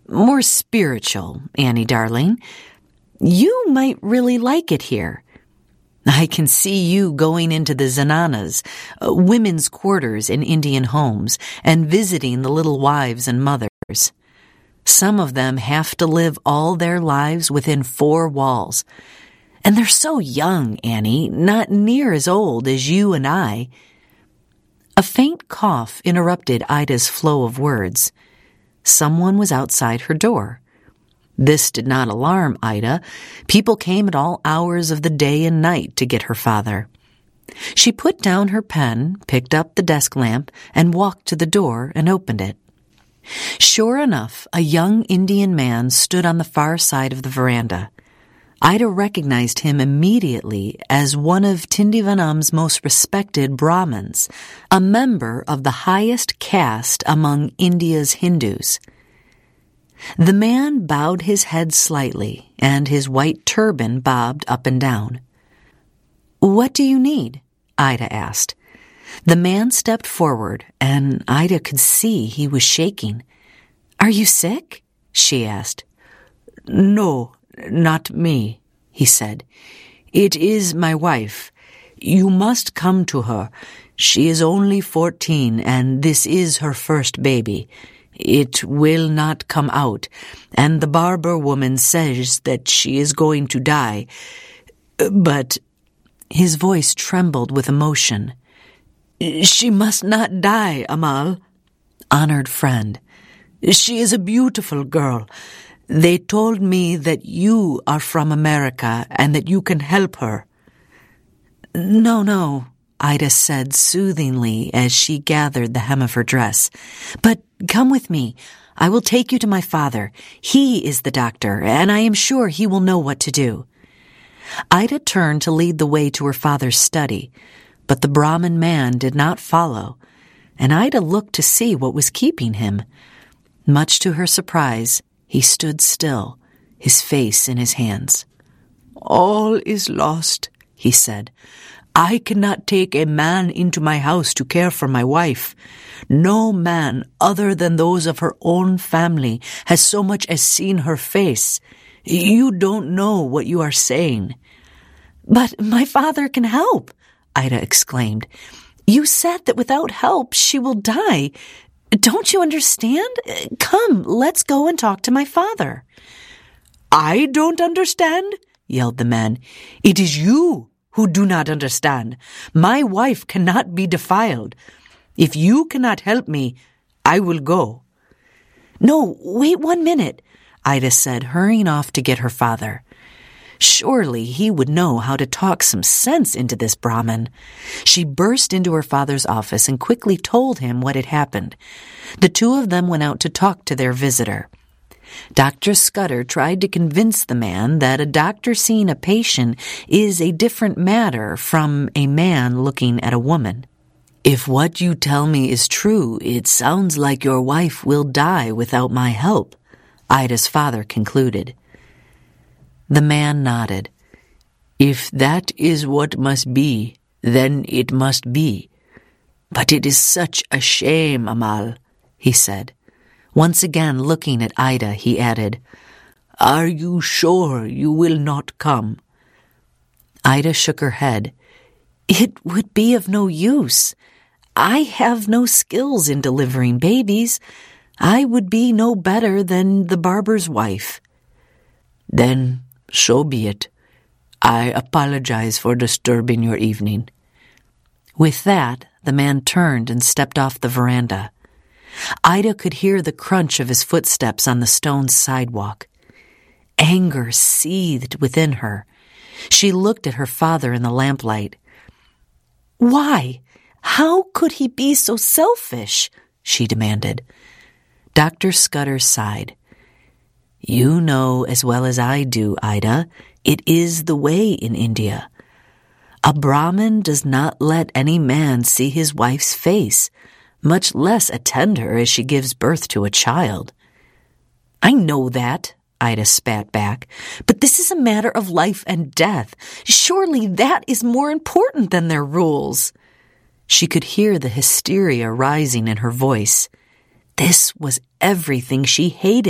more spiritual, Annie darling. You might really like it here. I can see you going into the zananas, women's quarters in Indian homes, and visiting the little wives and mothers. Some of them have to live all their lives within 4 walls. And they're so young, Annie, not near as old as you and I. A faint cough interrupted Ida's flow of words. Someone was outside her door. This did not alarm Ida. People came at all hours of the day and night to get her father. She put down her pen, picked up the desk lamp, and walked to the door and opened it. Sure enough, a young Indian man stood on the far side of the veranda. Ida recognized him immediately as one of Tindivanam's most respected Brahmins, a member of the highest caste among India's Hindus. The man bowed his head slightly, and his white turban bobbed up and down. "What do you need?" Ida asked. The man stepped forward, and Ida could see he was shaking. "Are you sick?" she asked. "No, not me," he said. "It is my wife. You must come to her. She is only 14, and this is her first baby. It will not come out, and the barber woman says that she is going to die. But—" his voice trembled with emotion. "She must not die, Amal, honored friend. She is a beautiful girl. They told me that you are from America and that you can help her." No, Ida said soothingly as she gathered the hem of her dress. "But come with me. I will take you to my father. He is the doctor, and I am sure he will know what to do." Ida turned to lead the way to her father's study, but the Brahmin man did not follow, and Ida looked to see what was keeping him. Much to her surprise, he stood still, his face in his hands. "All is lost," he said. "I cannot take a man into my house to care for my wife. No man other than those of her own family has so much as seen her face. You don't know what you are saying." "But my father can help," Ida exclaimed. "You said that without help she will die. Don't you understand? Come, let's go and talk to my father." "I don't understand?" yelled the man. "It is you who do not understand. My wife cannot be defiled. If you cannot help me, I will go." "No, wait 1 minute," Ida said, hurrying off to get her father. Surely he would know how to talk some sense into this Brahmin. She burst into her father's office and quickly told him what had happened. The two of them went out to talk to their visitor. Dr. Scudder tried to convince the man that a doctor seeing a patient is a different matter from a man looking at a woman. "If what you tell me is true, it sounds like your wife will die without my help," Ida's father concluded. The man nodded. "If that is what must be, then it must be. But it is such a shame, Amal," he said. Once again looking at Ida, he added, "Are you sure you will not come?" Ida shook her head. "It would be of no use. I have no skills in delivering babies. I would be no better than the barber's wife." "Then so be it. I apologize for disturbing your evening." With that, the man turned and stepped off the veranda. Ida could hear the crunch of his footsteps on the stone sidewalk. Anger seethed within her. She looked at her father in the lamplight. "Why? How could he be so selfish?" she demanded. Dr. Scudder sighed. "You know as well as I do, Ida, it is the way in India. A Brahmin does not let any man see his wife's face, much less attend her as she gives birth to a child." "I know that," Ida spat back, "but this is a matter of life and death. Surely that is more important than their rules." She could hear the hysteria rising in her voice. This was everything she hated.